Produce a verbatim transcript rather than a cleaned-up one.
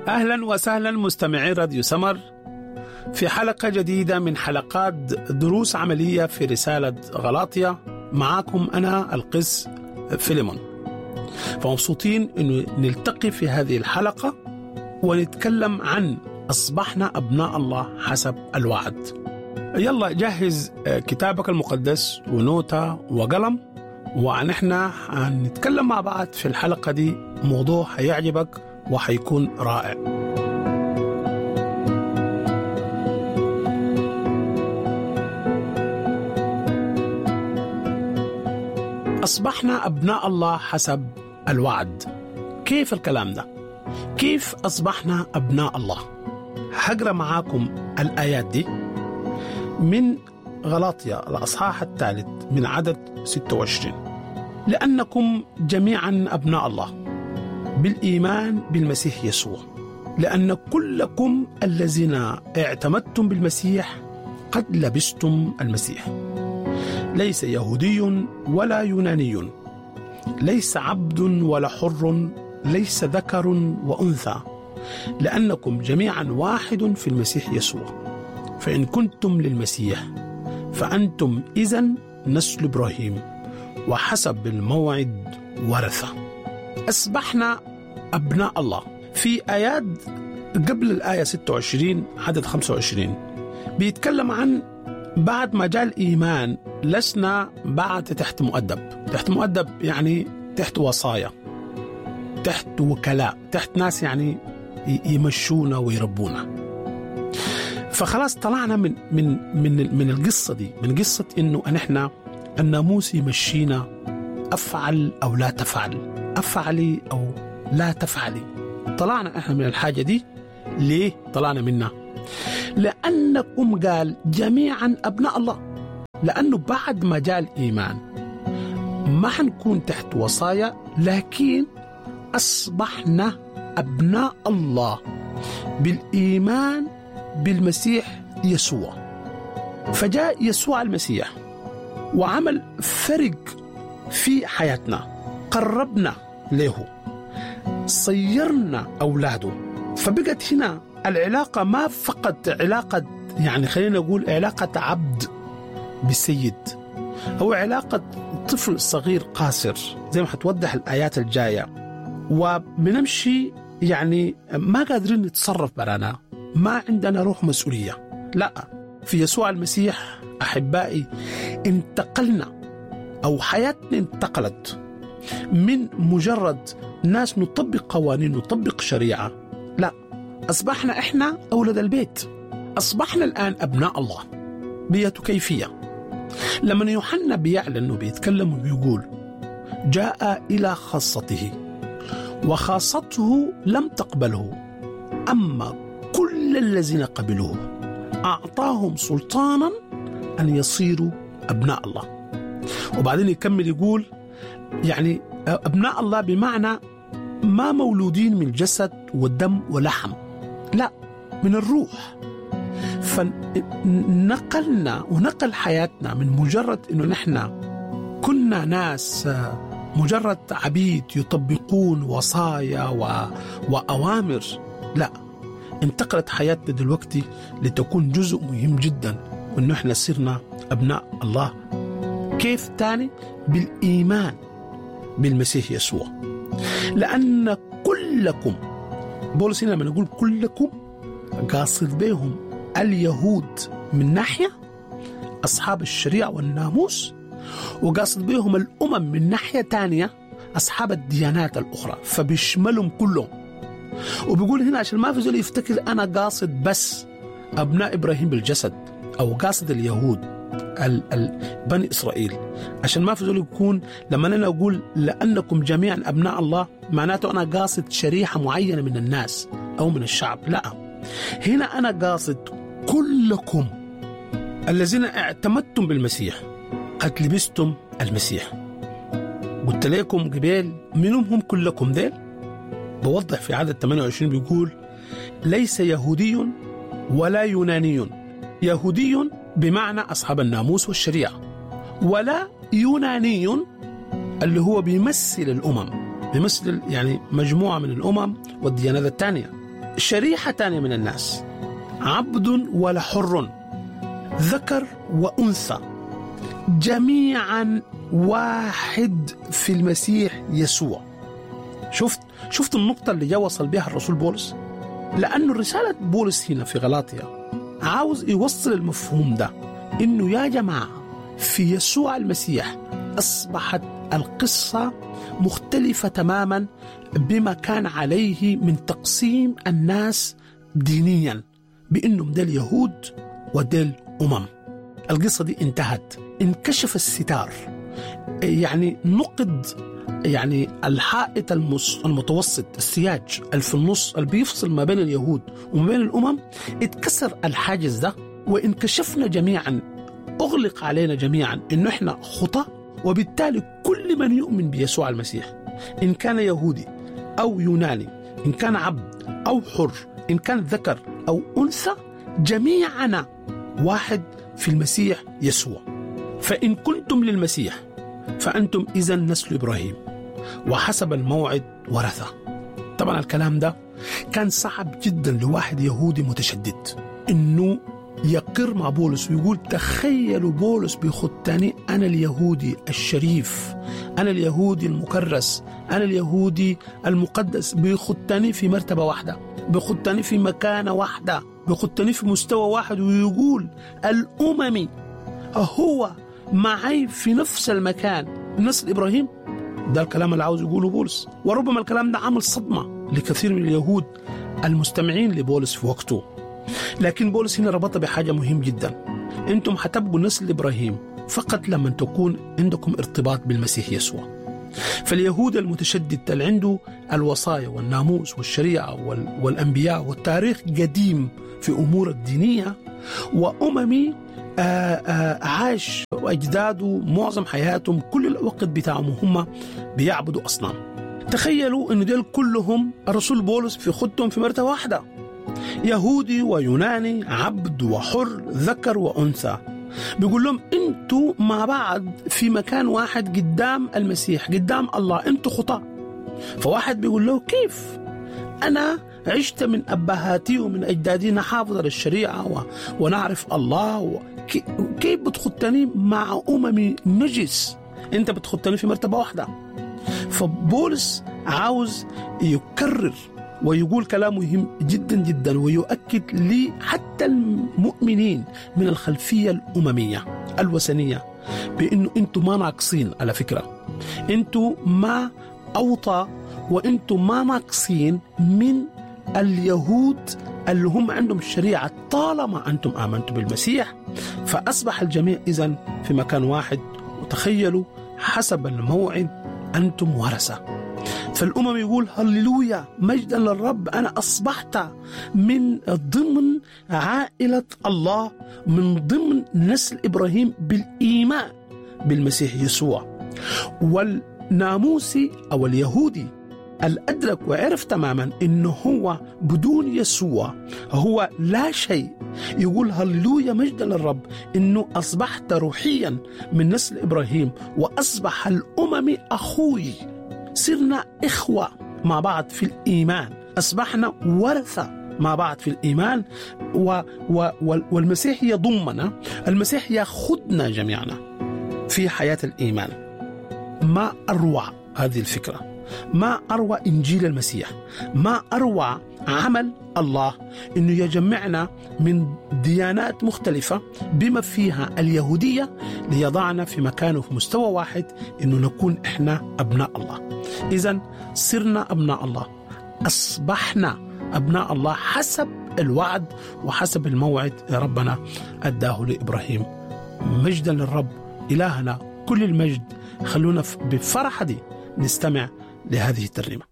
أهلا وسهلا مستمعي راديو سمر في حلقة جديدة من حلقات دروس عملية في رسالة غلاطية. معاكم أنا القس فيليمون، فمبسوطين أنه نلتقي في هذه الحلقة ونتكلم عن أصبحنا أبناء الله حسب الوعد. يلا جهز كتابك المقدس ونوتة وقلم، ونحن هنتكلم مع بعض في الحلقة دي موضوع هيعجبك وحيكون رائع. أصبحنا أبناء الله حسب الوعد. كيف الكلام ده؟ كيف أصبحنا أبناء الله؟ هقرأ معاكم الآيات دي من غلاطية الأصحاح الثالث من عدد ستة وعشرين. لأنكم جميعا أبناء الله بالإيمان بالمسيح يسوع، لأن كلكم الذين اعتمدتم بالمسيح قد لبستم المسيح. ليس يهودي ولا يوناني، ليس عبد ولا حر، ليس ذكر وأنثى، لأنكم جميعا واحد في المسيح يسوع. فإن كنتم للمسيح فأنتم إذن نسل إبراهيم وحسب الموعد ورثة. أصبحنا أبناء الله. في آيات قبل الآية ستة وعشرين عدد خمسة وعشرين بيتكلم عن بعد ما جاء الإيمان لسنا بعد تحت مؤدب. تحت مؤدب يعني تحت وصايا، تحت وكلاء، تحت ناس يعني يمشونا ويربونا. فخلاص طلعنا من من من من القصة دي، من قصة إنه أن إحنا الناموس يمشينا أفعل أو لا تفعل، أفعلي أو لا تفعلي. طلعنا إحنا من الحاجة دي. ليه طلعنا منها؟ لأنكم قال جميعا أبناء الله. لأنه بعد ما جاء الإيمان ما حنكون تحت وصايا، لكن أصبحنا أبناء الله بالإيمان بالمسيح يسوع. فجاء يسوع المسيح وعمل فرق في حياتنا، قربنا له، صيرنا أولاده. فبقت هنا العلاقة ما فقط علاقة، يعني خلينا نقول علاقة عبد بسيد، أو علاقة طفل صغير قاصر زي ما حتوضح الآيات الجاية. وبنمشي يعني ما قادرين نتصرف برانا، ما عندنا روح مسؤولية. لا، في يسوع المسيح أحبائي انتقلنا، أو حياتنا انتقلت من مجرد ناس نطبق قوانين نطبق شريعة. لا، أصبحنا إحنا أولاد البيت. أصبحنا الآن أبناء الله بيته كيفية. لما يوحنا بيعلن وبيتكلم وبيقول جاء إلى خاصته وخاصته لم تقبله، أما كل الذين قبلوه أعطاهم سلطانا أن يصيروا أبناء الله. وبعدين يكمل يقول يعني أبناء الله بمعنى ما مولودين من الجسد والدم ولحم، لا، من الروح. فنقلنا ونقل حياتنا من مجرد إنه نحن كنا ناس مجرد عبيد يطبقون وصايا و... وأوامر، لا، انتقلت حياتنا دلوقتي لتكون جزء مهم جدا إنه احنا صرنا أبناء الله. كيف تاني؟ بالإيمان بالمسيح يسوع. لأن كلكم، بولس هنا لما نقول كلكم قاصد بهم اليهود من ناحية أصحاب الشريعة والناموس، وقاصد بهم الأمم من ناحية تانية أصحاب الديانات الأخرى، فبيشملهم كلهم. وبيقول هنا عشان ما في زول يفتكر أنا قاصد بس أبناء إبراهيم بالجسد أو قاصد اليهود بني إسرائيل، عشان ما في زول يكون لما أنا أقول لأنكم جميعا أبناء الله معناته أنا قاصد شريحة معينة من الناس أو من الشعب. لا، هنا أنا قاصد كلكم الذين اعتمدتم بالمسيح قد لبستم المسيح. قلت لكم قبل منهم هم كلكم ذيل. بوضح في عدد ثمانية وعشرين بيقول ليس يهودي ولا يوناني. يهودي بمعنى أصحاب الناموس والشريعة، ولا يوناني اللي هو بيمثل الأمم، بيمثل يعني مجموعة من الأمم والديانات الثانية. شريحة تانية من الناس، عبد ولا حر، ذكر وأنثى، جميعا واحد في المسيح يسوع. شفت شفت النقطة اللي جاء وصل بها الرسول بولس؟ لأنه رسالة بولس هنا في غلاطيا عاوز يوصل المفهوم ده، إنه يا جماعة في يسوع المسيح أصبحت القصة مختلفة تماما بما كان عليه من تقسيم الناس دينيا، بإنهم ديل يهود وديل أمم. القصة دي انتهت، انكشف الستار، يعني نقد يعني الحائط المتوسط، السياج اللي في النص اللي بيفصل ما بين اليهود وما بين الأمم، اتكسر الحاجز ده وانكشفنا جميعا، أغلق علينا جميعا إنه إحنا خطأ، وبالتالي كل من يؤمن بيسوع المسيح إن كان يهودي أو يوناني، إن كان عبد أو حر، إن كان ذكر أو أنثى، جميعنا واحد في المسيح يسوع. فإن كنتم للمسيح فأنتم إذن نسل إبراهيم وحسب الموعد ورثة. طبعا الكلام ده كان صعب جدا لواحد يهودي متشدد إنه يقر مع بولس ويقول تخيلوا بولس بيخطني أنا اليهودي الشريف، أنا اليهودي المكرس، أنا اليهودي المقدس، بيخطني في مرتبة واحدة، بيخطني في مكانة واحدة، بيخطني في مستوى واحد، ويقول الأممي هو معي في نفس المكان نسل إبراهيم. ده الكلام اللي عاوز يقوله بولس، وربما الكلام ده عمل صدمة لكثير من اليهود المستمعين لبولس في وقته. لكن بولس هنا ربطه بحاجة مهم جدا، أنتم حتبقوا نسل إبراهيم فقط لما تكون عندكم ارتباط بالمسيح يسوع. فاليهود المتشدد اللي عنده الوصايا والناموس والشريعة والأنبياء والتاريخ قديم في أمور الدينية، وأممي آآ آآ عاش وأجداده معظم حياتهم كل الوقت بتاعهم هم بيعبدوا أصنام. تخيلوا أن دول كلهم الرسول بولس في خدهم في مرتبة واحدة، يهودي ويوناني، عبد وحر، ذكر وأنثى، بيقول لهم انتوا مع بعض في مكان واحد قدام المسيح، قدام الله، انتوا خطاة. فواحد بيقول له كيف أنا عشت من أبهاتي ومن أجدادي نحافظ على الشريعة و... ونعرف الله و... كيف بتخطني مع أممي نجس؟ أنت بتخطني في مرتبة واحدة. فبولس عاوز يكرر ويقول كلام مهم جدا جدا، ويؤكد لي حتى المؤمنين من الخلفية الأممية الوثنية بأنه أنتم ما ناقصين. على فكرة أنتم ما أوطى، وأنتم ما ناقصين من اليهود اللي هم عندهم الشريعة طالما أنتم آمنتم بالمسيح. فأصبح الجميع إذن في مكان واحد، وتخيلوا حسب الموعد أنتم ورثة. فالأمم يقول هللويا مجدا للرب، أنا أصبحت من ضمن عائلة الله، من ضمن نسل إبراهيم بالإيمان بالمسيح يسوع. والناموسي أو اليهودي الأدرك وعرف تماما إنه هو بدون يسوع هو لا شيء، يقول هللويا مجدا للرب إنه أصبحت روحيا من نسل إبراهيم، وأصبح الأمم أخوي، صرنا إخوة مع بعض في الإيمان، أصبحنا ورثة مع بعض في الإيمان. و و والمسيح يضمنا، المسيح يأخذنا جميعنا في حياة الإيمان. ما أروع هذه الفكرة، ما أروع إنجيل المسيح، ما أروع عمل الله إنه يجمعنا من ديانات مختلفة بما فيها اليهودية ليضعنا في مكان وفي مستوى واحد، إنه نكون إحنا أبناء الله. إذن صرنا أبناء الله، أصبحنا أبناء الله حسب الوعد وحسب الموعد ربنا أداه لإبراهيم. مجدا للرب إلهنا كل المجد. خلونا بفرحة دي نستمع لهذه الترنيمة.